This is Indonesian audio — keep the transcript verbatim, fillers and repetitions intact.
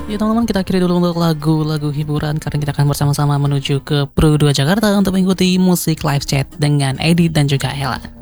Ya teman-teman, kita akhiri dulu untuk lagu-lagu hiburan karena kita akan bersama-sama menuju ke Pro dua Jakarta untuk mengikuti musik live chat dengan Edit dan juga Ella.